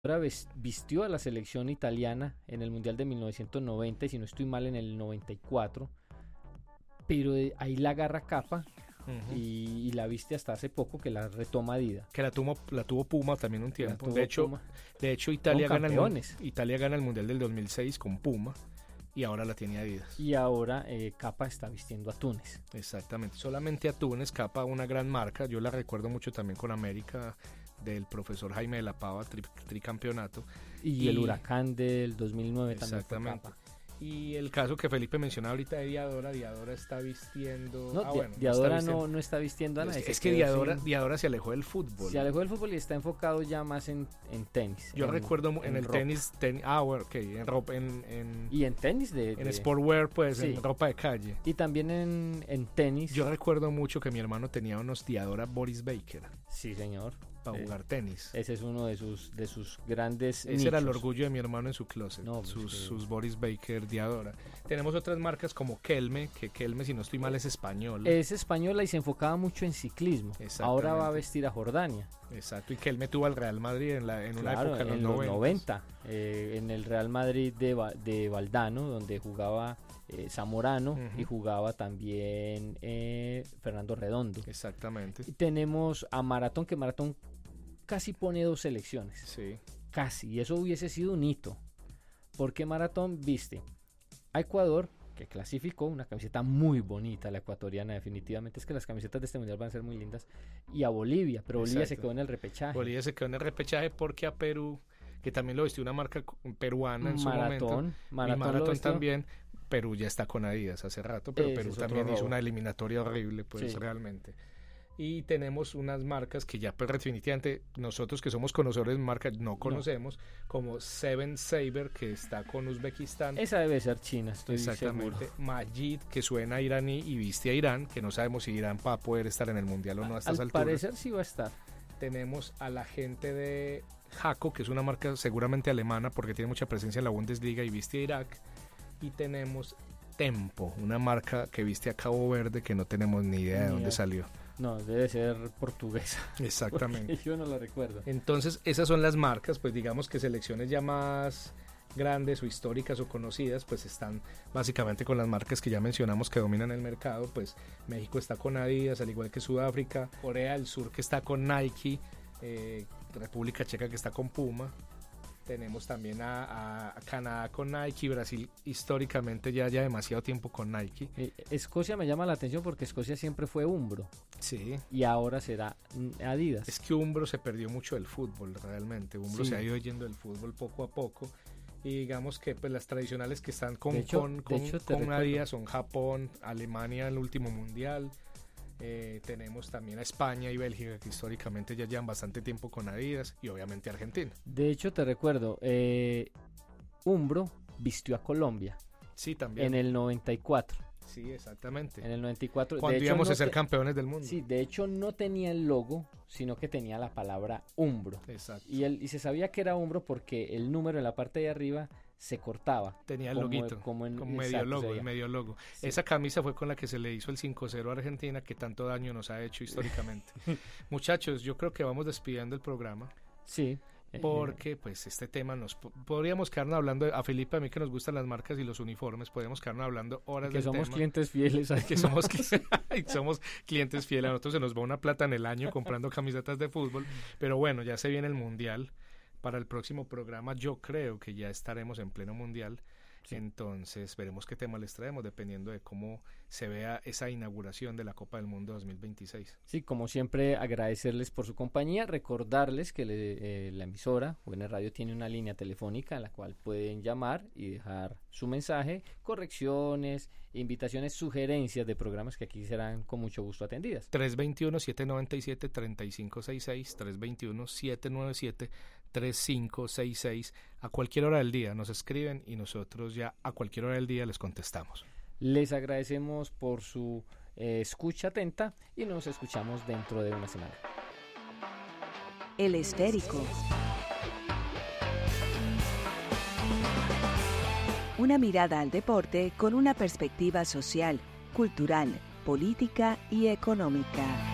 vistió a la selección italiana en el Mundial de 1990 y si no estoy mal en el 94, pero ahí la agarra Capa y la viste hasta hace poco que la retoma Adidas. Que la tuvo Puma también un tiempo. De hecho Italia gana el Mundial del 2006 con Puma y ahora la tiene Adidas. Y ahora Capa está vistiendo a Túnez. Exactamente, solamente a Túnez. Capa, una gran marca, yo la recuerdo mucho también con América del profesor Jaime de la Pava, tricampeonato. Y el Huracán del 2009 también. Exactamente. Y el caso que Felipe mencionaba ahorita de Diadora está vistiendo... Diadora no está vistiendo a nadie. Es que Diadora se alejó del fútbol. Se alejó del fútbol y está enfocado ya más en tenis. Yo recuerdo en el tenis... en ropa, y en tenis en sportwear, pues, sí. En ropa de calle. Y también en tenis. Yo recuerdo mucho que mi hermano tenía unos Diadora Boris Baker. Sí, señor. Para jugar tenis. Ese es uno de sus grandes Ese nichos. Era el orgullo de mi hermano en su closet. Sus Boris Baker Diadora. Tenemos otras marcas como Kelme, que Kelme, si no estoy mal, es española. Es española y se enfocaba mucho en ciclismo. Ahora va a vestir a Jordania. Exacto, y Kelme tuvo al Real Madrid en una época en los 90. En el Real Madrid de Valdano, donde jugaba Zamorano y jugaba también Fernando Redondo. Exactamente. Y tenemos a Maratón, que Maratón casi pone 2 selecciones. Sí. Casi, y eso hubiese sido un hito. Porque Maratón viste a Ecuador, que clasificó, una camiseta muy bonita, la ecuatoriana, definitivamente. Es que las camisetas de este mundial van a ser muy lindas. Y a Bolivia, pero Bolivia se quedó en el repechaje. Bolivia se quedó en el repechaje porque a Perú, que también lo vistió una marca peruana en su momento. Maratón también. Perú ya está con Adidas hace rato, pero Perú también hizo una eliminatoria horrible, pues, realmente. Y tenemos unas marcas que ya, pues, definitivamente nosotros que somos conocedores de marcas no conocemos, como Seven Saber, que está con Uzbekistán. Esa debe ser China, estoy seguro. Majid, que suena iraní y viste a Irán, que no sabemos si Irán va a poder estar en el mundial o no a estas alturas. Al parecer sí va a estar. Tenemos a la gente de Jaco, que es una marca seguramente alemana porque tiene mucha presencia en la Bundesliga y viste a Irak. Y tenemos Tempo, una marca que viste a Cabo Verde que no tenemos ni idea de dónde salió. No, debe ser portuguesa. Exactamente. Yo no la recuerdo. Entonces, esas son las marcas, pues digamos que selecciones ya más grandes o históricas o conocidas, pues están básicamente con las marcas que ya mencionamos que dominan el mercado. Pues México está con Adidas, al igual que Sudáfrica, Corea del Sur que está con Nike, República Checa que está con Puma. Tenemos también a Canadá con Nike, Brasil históricamente ya demasiado tiempo con Nike. Escocia me llama la atención porque Escocia siempre fue Umbro. Sí. Y ahora será Adidas. Es que Umbro se perdió mucho del fútbol realmente. Umbro se ha ido yendo del fútbol poco a poco. Y digamos que pues las tradicionales que están con Adidas son Japón, Alemania en el último mundial. Tenemos también a España y Bélgica que históricamente ya llevan bastante tiempo con Adidas y obviamente Argentina. De hecho te recuerdo, Umbro vistió a Colombia. Sí, también. En el 94. Sí, exactamente. En el 94. Cuando íbamos a ser campeones del mundo. Sí, de hecho no tenía el logo, sino que tenía la palabra Umbro. Exacto. Y se sabía que era Umbro porque el número en la parte de arriba se cortaba. Tenía el loguito, como medio logo. Sí. Esa camisa fue con la que se le hizo el 5-0 a Argentina, que tanto daño nos ha hecho históricamente. Muchachos, yo creo que vamos despidiendo el programa. Sí. Porque pues este tema podríamos quedarnos hablando a Felipe, a mí que nos gustan las marcas y los uniformes, podríamos quedarnos hablando horas del tema. Que somos clientes fieles. Que somos clientes fieles. A nosotros se nos va una plata en el año comprando camisetas de fútbol, pero bueno, ya se viene el mundial. Para el próximo programa yo creo que ya estaremos en pleno mundial. Sí. Entonces veremos qué tema les traemos dependiendo de cómo se vea esa inauguración de la Copa del Mundo 2026. Sí, como siempre agradecerles por su compañía, recordarles que la emisora UN Radio tiene una línea telefónica en la cual pueden llamar y dejar su mensaje, correcciones, invitaciones, sugerencias de programas que aquí serán con mucho gusto atendidas. 321-797-3566, 321-797-3566, a cualquier hora del día nos escriben y nosotros ya a cualquier hora del día les contestamos. Les agradecemos por su escucha atenta y nos escuchamos dentro de una semana. El Esférico. Una mirada al deporte con una perspectiva social, cultural, política y económica.